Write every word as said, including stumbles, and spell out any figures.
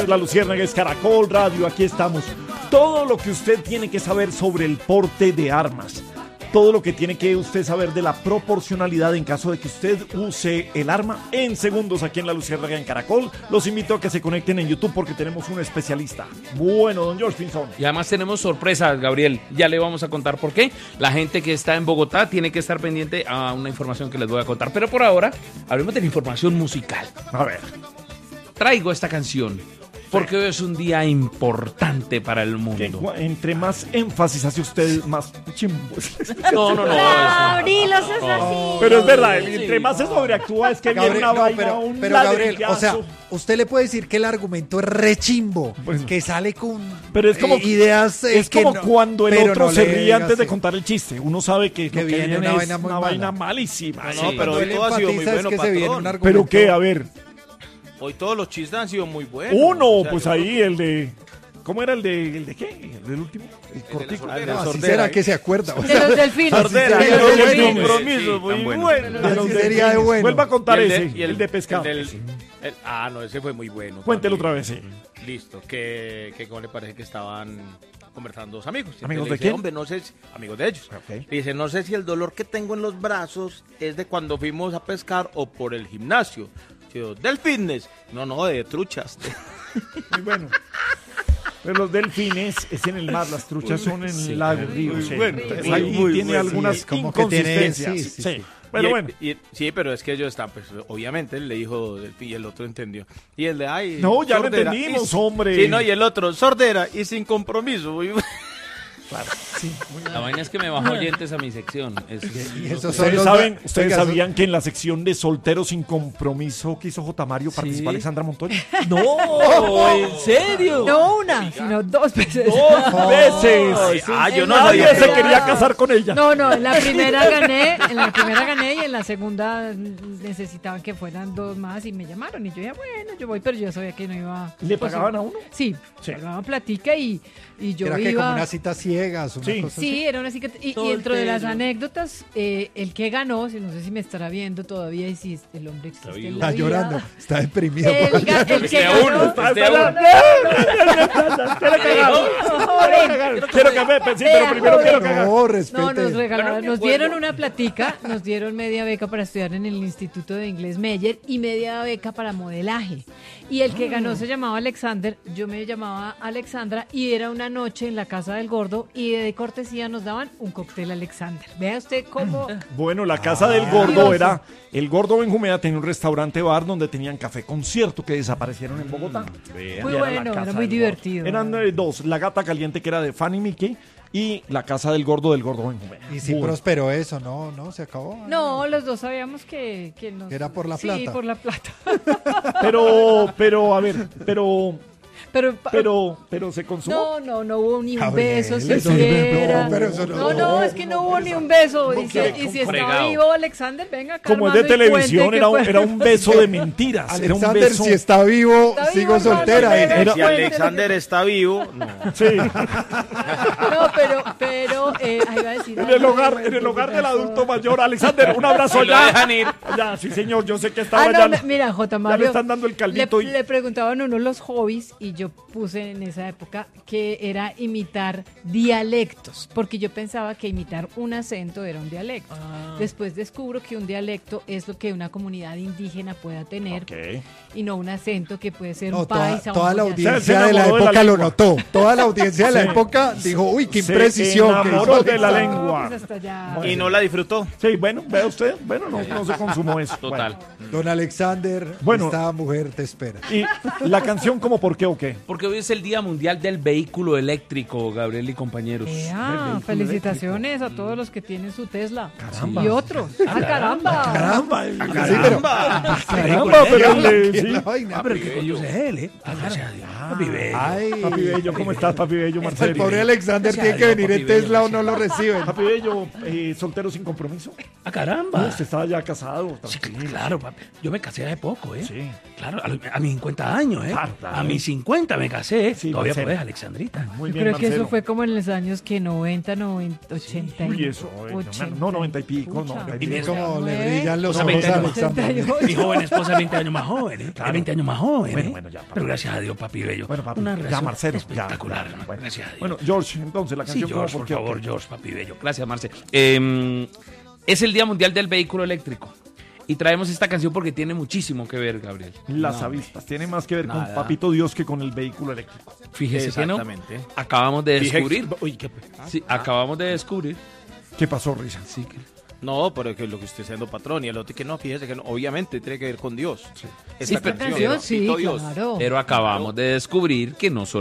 La Luciérnaga, es Caracol Radio, aquí estamos. Todo lo que usted tiene que saber sobre el porte de armas. Todo lo que tiene que usted saber de la proporcionalidad en caso de que usted use el arma en segundos aquí en La Luciérnaga en Caracol. Los invito a que se conecten en YouTube porque tenemos un especialista. Bueno, don George Pinzón. Y además tenemos sorpresas, Gabriel. Ya le vamos a contar por qué. La gente que está en Bogotá tiene que estar pendiente a una información que les voy a contar. Pero por ahora, hablemos de la información musical. A ver. Traigo esta canción porque hoy es un día importante para el mundo. Que, entre más énfasis hace usted, más chimbo. No, no, no. Gabriel, eso es así. Pero es verdad, entre más se sobreactúa es que Gabriel, viene una no, vaina, pero, un pero Gabriel, ladrillazo. o sea, usted le puede decir que el argumento es rechimbo, Bueno. que sale con Pero es como, eh, ideas eh, es que como no- cuando el pero otro no se le ríe digas antes de así. contar el chiste. Uno sabe que, Que lo que viene viene una es vaina muy una mala. vaina malísima. No, Sí. no, pero Cuando hoy él todo ha sido muy enfatiza es bueno, que se viene un patrón. argumento. ¿Pero qué? A ver. Hoy todos los chistes han sido muy buenos. Uno, O sea, pues yo- ahí el de... ¿Cómo era el de, el de qué? ¿El del último? El cortico. sordera. No, así Sordera, será ¿eh? que se acuerda. o De sea, los delfines. Sordera, Sí, y sí, los sí, del sí, compromiso, sí, muy tan bueno. bueno. De los así sería de delfines. bueno. Vuelva a contar Y el ese, de- y el de pescado. el del- el- ah, no, ese fue muy bueno. Cuéntelo también. otra vez, sí. Listo, que, que como le parece que estaban conversando dos amigos. Y ¿Amigos le de dice, quién? Hombre, no sé si- amigos de ellos. Ok. Le dice, no sé si el dolor que tengo en los brazos es de cuando fuimos a pescar o por el gimnasio. Yo, del fitness. No, no, de truchas. Muy bueno. Pero los delfines es en el mar, las truchas son en sí, el lago, muy río. Sí. bueno, Entonces, muy, ahí muy tiene bueno. algunas Sí, como que tiene- inconsistencias. sí, sí, Sí. sí. Pero Y- bueno. y- sí, pero es que ellos están, pues obviamente él le dijo del y el otro entendió. Y el de, ay. No, ya lo sordera, entendimos, y- hombre. Sí, no, y el otro, sordera y sin compromiso. Muy bueno. La vaina es que me bajo oyentes a mi sección. Es- Y esos son Ustedes los- saben, ustedes Oiga, sabían que en la sección de solteros sin compromiso que hizo J. Mario participó Alexandra Montoya. No, ¿en serio? No una, sino dos veces. Dos veces. Ah, yo no Nadie sabía. se quería casar con ella. No, no, en la primera gané, en la primera gané y en la segunda necesitaban que fueran dos más y me llamaron y yo ya bueno, yo voy, pero yo sabía que no iba. ¿Le pues, pagaban a uno? Sí, Sí. pagaban platica y, y yo Era que iba. como unas citas ciegas, una Sí. cosa Sí, era una cicat- y, y dentro de las Soltero. anécdotas, eh, el que ganó, si no sé si me estará viendo todavía y si el hombre existe en así. la Está vida. llorando, está deprimido. El, por ga- allá. el que Este a ganó. uno, este a Quiero uno. cagar. Quiero cagar. Quiero café, pues sí, pero Vea, primero joven. quiero cagar. No, respete. No, nos regalaron, Bueno, nos bueno. dieron una platica, nos dieron media beca para estudiar en el Instituto de Inglés Meyer y media beca para modelaje. Y el que ganó se llamaba Alexander, yo me llamaba Alexandra y era una noche en la casa del gordo y de cortesía nos daban un cóctel Alexander. Vea usted cómo... Bueno, la casa del gordo Curioso. era... El gordo Benjumea tenía un restaurante bar donde tenían café concierto que desaparecieron en Bogotá. Muy Y era bueno, la era casa muy del gordo. divertido. Eran eh, dos, la gata caliente que era de Fanny Mickey y la casa del gordo del gordo Benjumea. Y si Bueno. prosperó eso, no, no, se acabó. No, los dos sabíamos que, que nos... Era por la Sí, plata. por la plata. Pero, pero, a ver, pero, Pero, pero, pero se consumó. no, no, no hubo ni un Gabriel, beso eso siquiera. no, pero eso no. No, no, es que no hubo ni un beso. Y si, qué? y si está Fregado. vivo Alexander, venga acá. Como es de hermano, y televisión, cuente era un, que fue- era un beso de mentiras. Era un Alexander, beso. si está vivo, Está sigo vivo, soltera. hermano, eh. Era- Si Alexander está vivo, no. Sí, No, pero, pero, eh, ahí va a decir. en algo el hogar, de- en el de- hogar de- del adulto mayor. Alexander, un abrazo Si lo ya. dejan ir. Ya, sí, señor, yo sé que estaba Ah, no, ya. me- mira, J. Ya Mario. le están dando el caldito le, y- le preguntaban a uno los hobbies y yo puse en esa época que era imitar dialectos, porque yo pensaba que imitar un acento era un dialecto. Ah. Después descubro que un dialecto es lo que una comunidad indígena pueda tener Ok. y no un acento que puede ser No, un toda, paisa. toda un la boyacense. Se- se audiencia de la enamoró de la época lo lengua. notó. Toda la audiencia de la Sí. época dijo, uy, qué Se imprecisión que enamoró hizo de la Alexander. lengua. Pues hasta ya. Y no la disfrutó. Sí, bueno, vea usted. Bueno, no, no se consumó eso. Total. Bueno. Don Alexander, Bueno. esta mujer te espera. Y la canción, ¿como por qué o qué? Porque hoy es el Día Mundial del Vehículo Eléctrico, Gabriel y compañeros. Ea, felicitaciones a todos los que tienen su Tesla. Caramba. Y otros. ¡Ah, caramba! Caramba, Sí, pero, caramba, pero le- ¿qué sí. la vaina? pero que conduce él, ¿eh? Gracias a Dios. Papi bello. Ay, Papi Bello, ¿cómo estás, Papi Bello, el Marcelo? pobre Alexander Gracias tiene a que Dios, venir en papi bello, Tesla a una no lo reciben. Papi Bello, eh, soltero sin compromiso. ¡Ah, caramba! No, usted estaba ya casado. Sí, tranquilo. claro, papi. Yo me casé hace poco, ¿eh? Sí. Claro, a, los- a mis cincuenta años, ¿eh? Claro, claro. A mis cincuenta me casé. Sí, Todavía Marcelo. podés, Alexandrita. Muy Yo bien, creo que Marcelo. eso fue como en los años que noventa, noventa, ochenta. Uy, eso, eh, ochenta. no, noventa y pico, Pucha. noventa y Y pico. mira, Como le ¿eh? brillan los O sea, ojos veinte a años. Alexander. Mi joven esposa es veinte años más joven, ¿eh? Claro. Es veinte años más joven, Bueno, ¿eh? bueno, ya, papi. Pero gracias a Dios, papi bello. Bueno, papi, Una ya, relación Marcelo, ya, espectacular, ya, hermano. bueno. Gracias a Dios. Bueno, George, entonces la sí, canción George, como por qué, favor, o qué? George, papi bello. Gracias, Marce. Eh, es el Día Mundial del Vehículo Eléctrico. Y traemos esta canción porque tiene muchísimo que ver, Gabriel. Las avispas. Tiene más que ver con Nada. Papito Dios que con el vehículo eléctrico. Fíjese que no. Exactamente. Acabamos de Dije- descubrir. Uy, qué... Sí, acabamos de descubrir. ¿Qué pasó, Risa? Sí, que... No, pero es que lo que usted siendo patrón y el otro que no, fíjese que no, obviamente tiene que ver con Dios. Sí, Esta pero- Canción, sí, Papito Dios. claro. Pero acabamos de descubrir que no solo